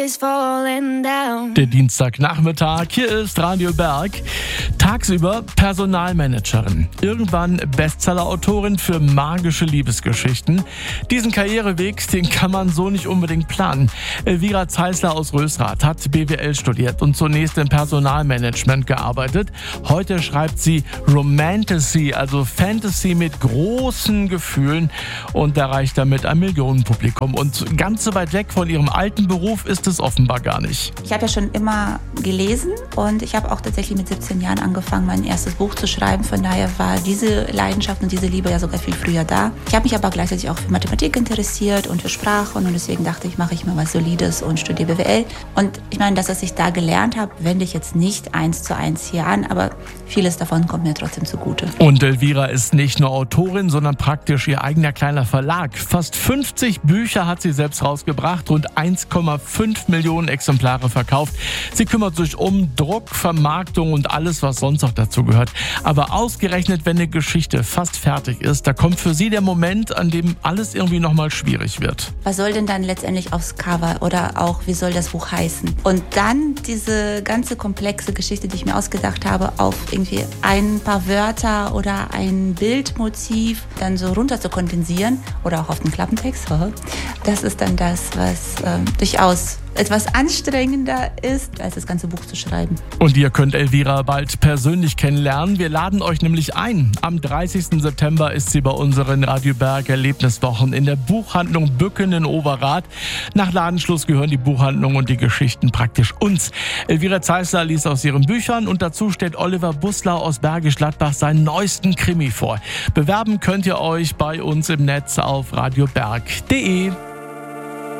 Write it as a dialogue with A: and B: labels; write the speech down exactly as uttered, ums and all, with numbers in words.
A: is falling down.
B: Der Dienstagnachmittag, hier ist Radio Berg. Tagsüber Personalmanagerin, irgendwann Bestsellerautorin für magische Liebesgeschichten. Diesen Karriereweg, den kann man so nicht unbedingt planen. Elvira Zeisler aus Rösrath hat B W L studiert und zunächst im Personalmanagement gearbeitet. Heute schreibt sie Romantasy, also Fantasy mit großen Gefühlen, und erreicht damit ein Millionenpublikum. Und ganz so weit weg von ihrem alten Beruf ist es offenbar gar nicht.
C: Ich habe ja schon immer gelesen und ich habe auch tatsächlich mit siebzehn Jahren angefangen, mein erstes Buch zu schreiben. Von daher war diese Leidenschaft und diese Liebe ja sogar viel früher da. Ich habe mich aber gleichzeitig auch für Mathematik interessiert und für Sprachen, und deswegen dachte ich, mache ich mal was Solides und studiere B W L. Und ich meine, das, was ich da gelernt habe, wende ich jetzt nicht eins zu eins hier an, aber vieles davon kommt mir trotzdem zugute.
B: Und Elvira ist nicht nur Autorin, sondern praktisch ihr eigener kleiner Verlag. Fast fünfzig Bücher hat sie selbst rausgebracht, rund eins Komma fünf Millionen Exemplare verkauft. Sie kümmert sich um Druck, Vermarktung und alles, was sonst noch dazu gehört. Aber ausgerechnet, wenn eine Geschichte fast fertig ist, da kommt für sie der Moment, an dem alles irgendwie nochmal schwierig wird.
C: Was soll denn dann letztendlich aufs Cover oder auch, wie soll das Buch heißen? Und dann diese ganze komplexe Geschichte, die ich mir ausgedacht habe, auf irgendwie ein paar Wörter oder ein Bildmotiv dann so runter zu kondensieren oder auch auf den Klappentext, das ist dann das, was ähm, durchaus etwas anstrengender ist, als das ganze Buch zu schreiben.
B: Und ihr könnt Elvira bald persönlich kennenlernen. Wir laden euch nämlich ein. Am dreißigsten September ist sie bei unseren Radio Berg Erlebniswochen in der Buchhandlung Bücken in Overath. Nach Ladenschluss gehören die Buchhandlung und die Geschichten praktisch uns. Elvira Zeisler liest aus ihren Büchern und dazu stellt Oliver Busslau aus Bergisch Gladbach seinen neuesten Krimi vor. Bewerben könnt ihr euch bei uns im Netz auf radioberg punkt de.